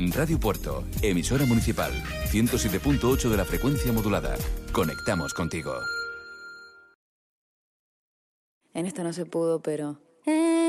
Radio Puerto, emisora municipal, 107.8 de la frecuencia modulada. Conectamos contigo. En esta no se pudo, pero